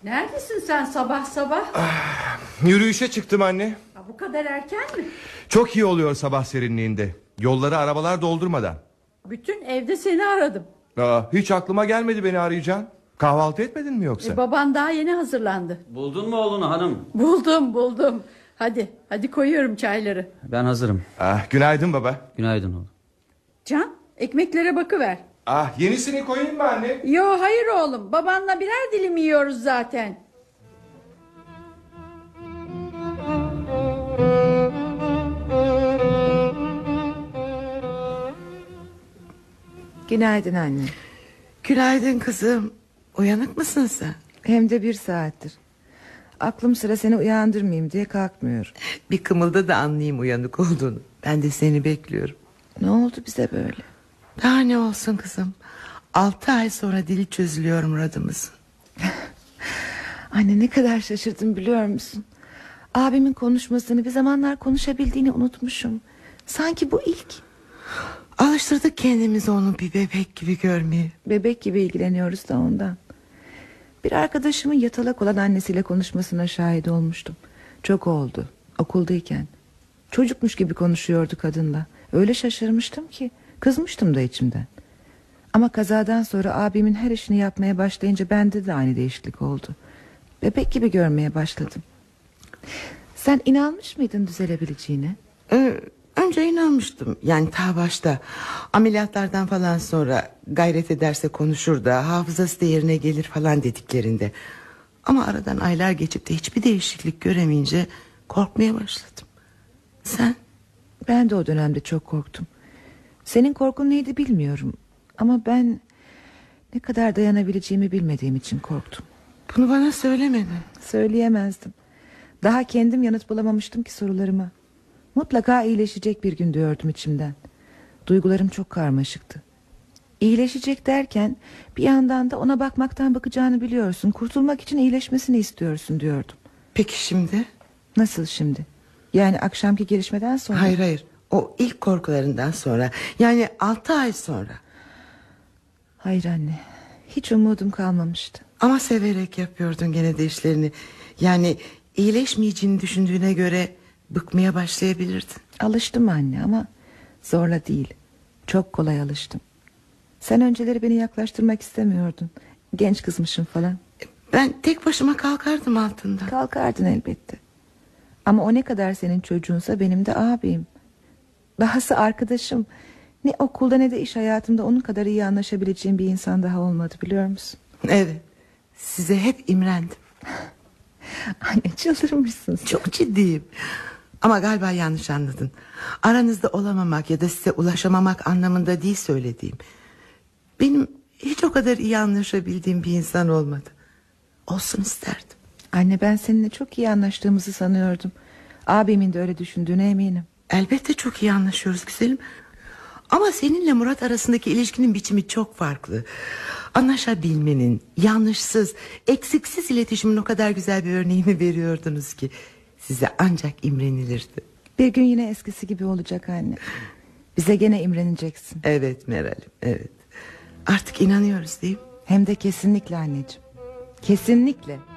Neredesin sen sabah sabah? Yürüyüşe çıktım anne. Bu kadar erken mi? Çok iyi oluyor sabah serinliğinde. Yolları arabalar doldurmadan. Bütün evde seni aradım. Hiç aklıma gelmedi beni arayacağın. Kahvaltı etmedin mi yoksa? Baban daha yeni hazırlandı. Buldun mu oğlunu hanım? Buldum. Hadi koyuyorum çayları. Ben hazırım. Günaydın baba. Günaydın oğlum. Can, ekmeklere bakıver. Yenisini koyayım mı anne? Yo, hayır oğlum, babanla birer dilim yiyoruz zaten. Günaydın anne. Günaydın kızım. Uyanık mısın sen? Hem de 1 saattir. Aklım sıra seni uyandırmayayım diye kalkmıyorum. Bir kımılda da anlayayım uyanık olduğunu. Ben de seni bekliyorum. Ne oldu bize böyle? Daha ne olsun kızım. 6 ay sonra dili çözülüyor Murad'ımızın. Anne, ne kadar şaşırdım biliyor musun? Abimin konuşmasını, bir zamanlar konuşabildiğini unutmuşum. Sanki bu ilk. Alıştırdık kendimizi onu bir bebek gibi görmeye. Bebek gibi ilgileniyoruz da ondan. Bir arkadaşımın yatalak olan annesiyle konuşmasına şahit olmuştum. Çok oldu, okuldayken. Çocukmuş gibi konuşuyordu kadınla. Öyle şaşırmıştım ki kızmıştım da içimden. Ama kazadan sonra abimin her işini yapmaya başlayınca bende de aynı değişiklik oldu. Bebek gibi görmeye başladım. Sen inanmış mıydın düzelebileceğine? Önce inanmıştım. Yani ta başta. Ameliyatlardan falan sonra gayret ederse konuşur da hafızası da yerine gelir falan dediklerinde. Ama aradan aylar geçip de hiçbir değişiklik göremeyince korkmaya başladım. Sen? Ben de o dönemde çok korktum. Senin korkun neydi bilmiyorum. Ama ben ne kadar dayanabileceğimi bilmediğim için korktum. Bunu bana söylemedin. Söyleyemezdim. Daha kendim yanıt bulamamıştım ki sorularıma. Mutlaka iyileşecek bir gün diyordum içimden. Duygularım çok karmaşıktı. İyileşecek derken bir yandan da ona bakacağını biliyorsun. Kurtulmak için iyileşmesini istiyorsun diyordum. Peki şimdi? Nasıl şimdi? Yani akşamki gelişmeden sonra? Hayır. O ilk korkularından sonra. Yani 6 ay sonra. Hayır anne. Hiç umudum kalmamıştı. Ama severek yapıyordun gene de işlerini. Yani iyileşmeyeceğini düşündüğüne göre bıkmaya başlayabilirdin. Alıştım anne ama zorla değil. Çok kolay alıştım. Sen önceleri beni yaklaştırmak istemiyordun. Genç kızmışım falan. Ben tek başıma kalkardım altından. Kalkardın elbette. Ama o ne kadar senin çocuğunsa benim de abim. Dahası arkadaşım. Ne okulda ne de iş hayatımda onun kadar iyi anlaşabileceğim bir insan daha olmadı, biliyor musun? Evet. Size hep imrendim. Anne, çıldırmışsın sen. Çok ciddiyim. Ama galiba yanlış anladın. Aranızda olamamak ya da size ulaşamamak anlamında değil söylediğim. Benim hiç o kadar iyi anlaşabildiğim bir insan olmadı. Olsun isterdim. Anne, ben seninle çok iyi anlaştığımızı sanıyordum. Abimin de öyle düşündüğüne eminim. Elbette çok iyi anlaşıyoruz güzelim. Ama seninle Murat arasındaki ilişkinin biçimi çok farklı. Anlaşabilmenin, yanlışsız, eksiksiz iletişimin o kadar güzel bir örneğini veriyordunuz ki size ancak imrenilirdi. Bir gün yine eskisi gibi olacak anne. Bize gene imreneceksin. Evet Meral'im, evet. Artık inanıyoruz değil mi? Hem de kesinlikle anneciğim. Kesinlikle.